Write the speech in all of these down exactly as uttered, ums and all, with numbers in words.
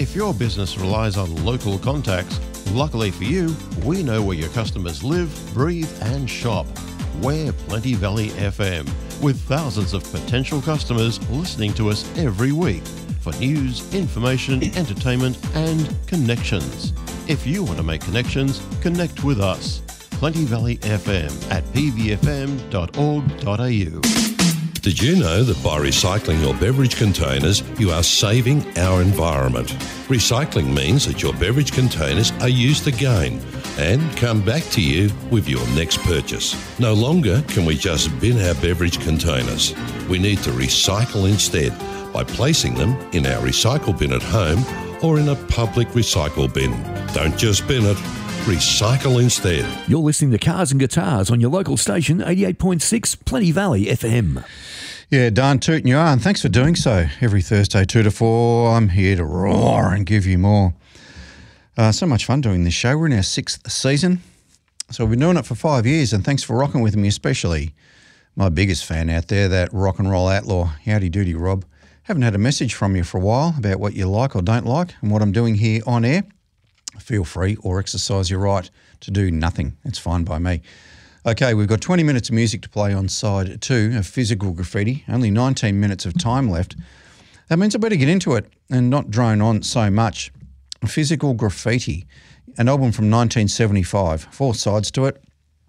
If your business relies on local contacts, luckily for you, we know where your customers live, breathe and shop. We're Plenty Valley F M, with thousands of potential customers listening to us every week for news, information, entertainment and connections. If you want to make connections, connect with us. Plenty Valley F M at p v f m dot org dot a u. Did you know that by recycling your beverage containers, you are saving our environment? Recycling means that your beverage containers are used again and come back to you with your next purchase. No longer can we just bin our beverage containers. We need to recycle instead by placing them in our recycle bin at home or in a public recycle bin. Don't just bin it, recycle instead. You're listening to Cars and Guitars on your local station, eighty-eight point six Plenty Valley F M. Yeah, darn tootin' you are, and thanks for doing so. Every Thursday, two to four, I'm here to roar and give you more. Uh, so much fun doing this show. We're in our sixth season, so we've been doing it for five years, and thanks for rocking with me, especially my biggest fan out there, that rock and roll outlaw. Howdy doody, Rob. Haven't had a message from you for a while about what you like or don't like and what I'm doing here on air. Feel free or exercise your right to do nothing. It's fine by me. Okay, we've got twenty minutes of music to play on side two of Physical Graffiti, only nineteen minutes of time left. That means I better get into it and not drone on so much. Physical Graffiti, an album from nineteen seventy-five, four sides to it,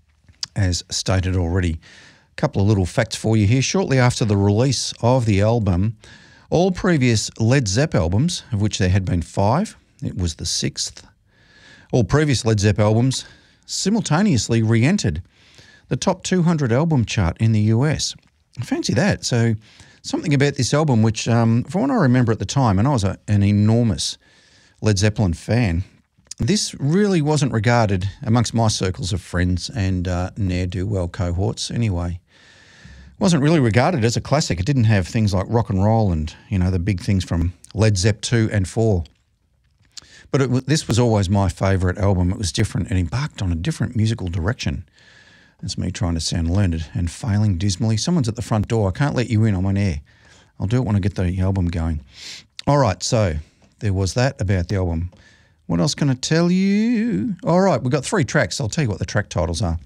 as stated already. A couple of little facts for you here. Shortly after the release of the album, all previous Led Zepp albums, of which there had been five, it was the sixth, all previous Led Zepp albums simultaneously re-entered the top two hundred album chart in the U S. Fancy that. So something about this album, which um, from what I remember at the time, and I was a, an enormous Led Zeppelin fan, this really wasn't regarded amongst my circles of friends and uh, ne'er-do-well cohorts anyway. It wasn't really regarded as a classic. It didn't have things like rock and roll and, you know, the big things from Led Zepp two and four. But it, this was always my favourite album. It was different and embarked on a different musical direction. That's me trying to sound learned and failing dismally. Someone's at the front door. I can't let you in. I'm on air. I'll do it when I get the album going. All right, so there was that about the album. What else can I tell you? All right, we've got three tracks. I'll tell you what the track titles are.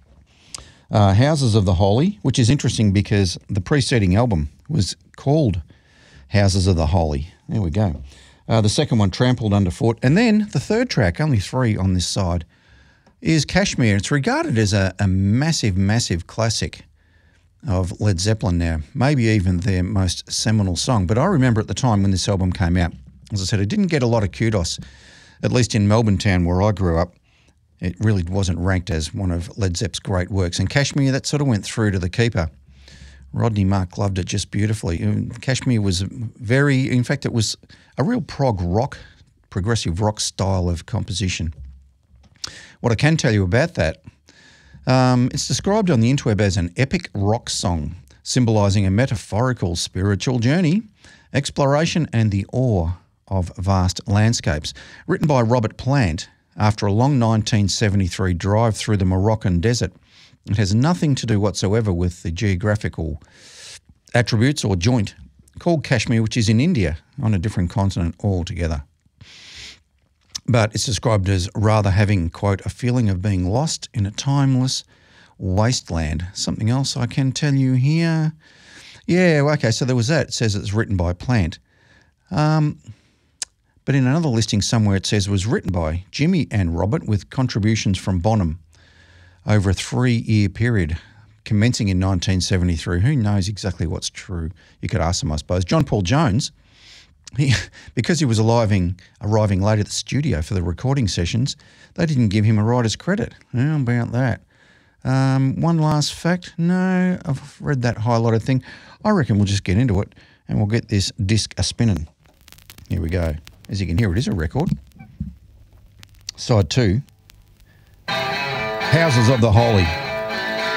Uh, Houses of the Holy, which is interesting because the preceding album was called Houses of the Holy. There we go. Uh, the second one, Trampled Underfoot. And then the third track, only three on this side, is Kashmir. It's regarded as a, a massive, massive classic of Led Zeppelin now, maybe even their most seminal song. But I remember at the time when this album came out, as I said, it didn't get a lot of kudos, at least in Melbourne town where I grew up. It really wasn't ranked as one of Led Zepp's great works. And Kashmir, that sort of went through to the keeper. Rodney Mark loved it just beautifully. Kashmir was very, in fact, it was a real prog rock, progressive rock style of composition. What I can tell you about that, um, it's described on the interweb as an epic rock song, symbolising a metaphorical spiritual journey, exploration and the awe of vast landscapes. Written by Robert Plant after a long nineteen seventy-three drive through the Moroccan desert. It has nothing to do whatsoever with the geographical attributes or joint called Kashmir, which is in India, on a different continent altogether. But it's described as rather having, quote, a feeling of being lost in a timeless wasteland. Something else I can tell you here. Yeah, okay, so there was that. It says it's written by Plant. Um, but in another listing somewhere it says it was written by Jimmy and Robert with contributions from Bonham over a three-year period, commencing in nineteen seventy-three. Who knows exactly what's true? You could ask them, I suppose. John Paul Jones, he, because he was arriving, arriving late at the studio for the recording sessions, they didn't give him a writer's credit. How about that? Um, one last fact. No, I've read that highlighted thing. I reckon we'll just get into it and we'll get this disc a-spinning. Here we go. As you can hear, it is a record. Side two. Houses of the Holy.